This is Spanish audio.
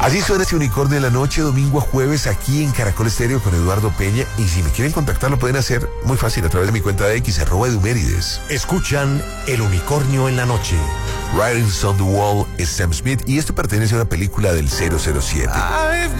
Así suena este Unicornio en la Noche, domingo a jueves, aquí en Caracol Estéreo con Eduardo Peña. Y si me quieren contactar, lo pueden hacer muy fácil a través de mi cuenta de X, @Edumérides. Escuchan El Unicornio en la Noche. Writings on the Wall es Sam Smith y esto pertenece a una película del 007.